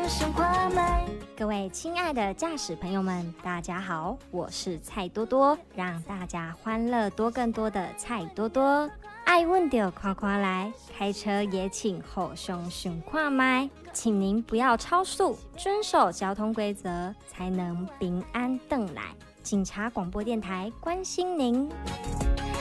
想看卖。 各位亲爱的驾驶朋友们，大家好，我是蔡多多，让大家欢乐多更多的蔡多多。爱问就夸夸来，开车也请后胸想看卖，请您不要超速，遵守交通规则，才能平安回来。警察广播电台关心您。